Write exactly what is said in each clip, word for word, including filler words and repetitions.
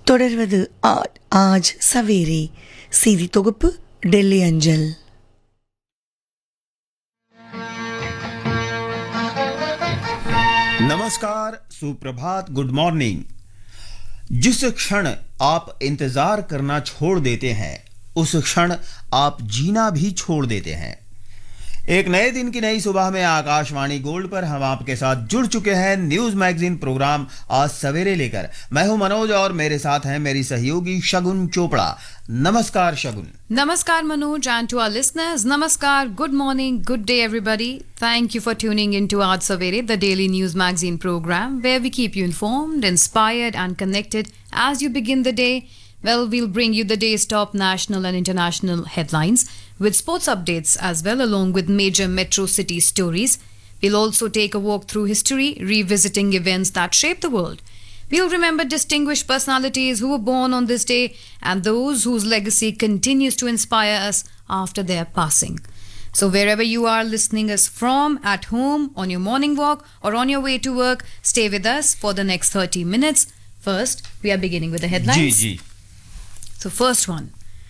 தொடர்வது ஆ- ஆஜ் சவேரே செய்தி தொகுப்பு டெல்லி அஞ்சல். नमस्कार, सुप्रभात, गुड मॉर्निंग। जिस क्षण आप इंतजार करना छोड़ देते हैं उस क्षण आप जीना भी छोड़ देते हैं। एक नए दिन की नई सुबह में आकाशवाणी गोल्ड पर हम आपके साथ जुड़ चुके हैं न्यूज मैगजीन प्रोग्राम आज सवेरे लेकर। मैं हूं मनोज और मेरे साथ हैं मेरी सहयोगी शगुन चोपड़ा। नमस्कार शगुन। Namaskar Manoj, and to our listeners, Namaskar, good morning, good day everybody. Thank you for tuning in to Aaj Savere, the daily news magazine program where we keep you informed, inspired and connected as you begin the day. Well, we'll bring you the day's top national and international headlines with sports updates as well, along with major metro city stories. We'll also take a walk through history, revisiting events that shape the world. We'll remember distinguished personalities who were born on this day and those whose legacy continues to inspire us after their passing. So wherever you are listening us from, at home, on your morning walk or on your way to work, stay with us for the next thirty minutes. First, we are beginning with the headlines. Ji ji So first one,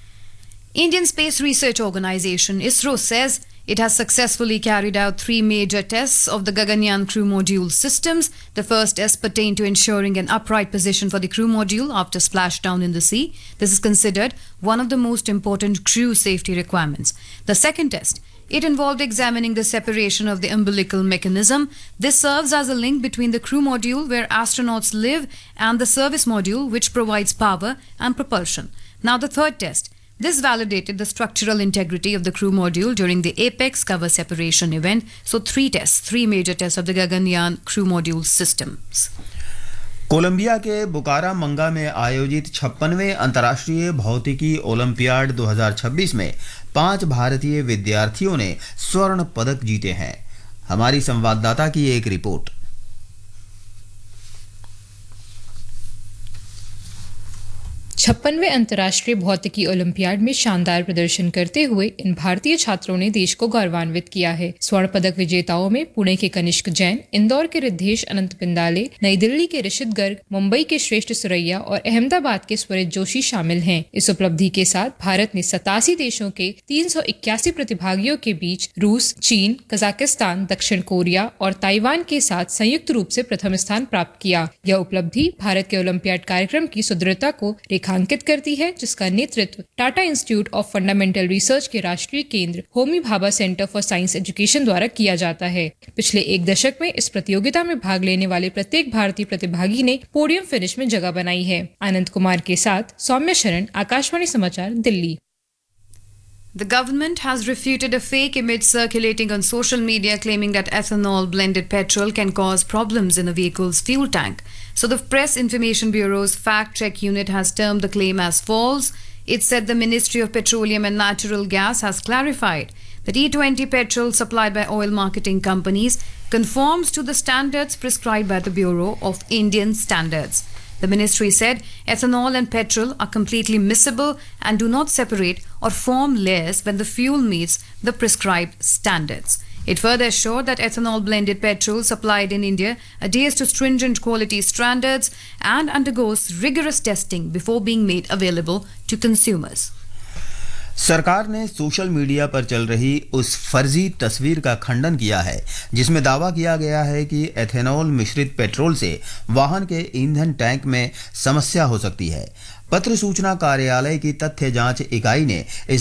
Indian Space Research Organization ISRO says it has successfully carried out three major tests of the Gaganyaan crew module systems. The first test pertained to ensuring an upright position for the crew module after splashdown in the sea. This is considered one of the most important crew safety requirements. The second test, it involved examining the separation of the umbilical mechanism. This serves as a link between the crew module where astronauts live and the service module which provides power and propulsion. Now the third test, this validated the structural integrity of the crew module during the Apex cover separation event. So three tests, three major tests of the Gaganyaan crew module systems. Colombia के बुकारामंगा में आयोजित छप्पनवें अंतर्राष्ट्रीय भौतिकी olympiad दो हज़ार छब्बीस में पांच भारतीय विद्यार्थियों ने स्वर्ण पदक जीते हैं। हमारी संवाददाता की एक रिपोर्ट। छप्पनवें अंतर्राष्ट्रीय भौतिकी ओलंपियाड में शानदार प्रदर्शन करते हुए इन भारतीय छात्रों ने देश को गौरवान्वित किया है। स्वर्ण पदक विजेताओं में पुणे के कनिष्क जैन, इंदौर के रिद्धेश अनंत पिंदाले, नई दिल्ली के ऋषित गर्ग, मुंबई के श्रेष्ठ सुरैया और अहमदाबाद के स्वरित जोशी शामिल हैं। इस उपलब्धि के साथ भारत ने सतासी देशों के तीन सौ इक्यासी प्रतिभागियों के बीच रूस, चीन, कजाकिस्तान, दक्षिण कोरिया और ताइवान के साथ संयुक्त रूप से प्रथम स्थान प्राप्त किया। यह उपलब्धि भारत के ओलंपियाड कार्यक्रम की सुदृढ़ता को अंकित करती है, जिसका नेतृत्व Tata institute of fundamental research के राष्ट्रीय केंद्र Homi Bhabha centre for science education द्वारा किया जाता है। पिछले एक दशक में इस प्रतियोगिता में भाग लेने वाले प्रत्येक भारतीय प्रतिभागी ने पोडियम फिनिश में जगह बनाई है। आनंद कुमार के साथ सौम्य शरण, आकाशवाणी समाचार, Delhi. The government has refuted a fake image circulating on social media claiming that ethanol blended petrol can cause problems in a vehicle's fuel tank. So the Press Information Bureau's fact check unit has termed the claim as false. It said the Ministry of Petroleum and Natural Gas has clarified that E twenty petrol supplied by oil marketing companies conforms to the standards prescribed by the Bureau of Indian Standards. The ministry said ethanol and petrol are completely miscible and do not separate or form layers when the fuel meets the prescribed standards. It further assured that ethanol blended petrol supplied in India adheres to stringent quality standards and undergoes rigorous testing before being made available to consumers. सरकार ने social media पर चल रही उस फर्जी तस्वीर का खंडन किया है जिसमें दावा किया गया है कि एथेनॉल मिश्रित पेट्रोल से वाहन के ईंधन टैंक में समस्या हो सकती है। पत्र सूचना कार्यालय की तथ्य जांच इकाई ने इस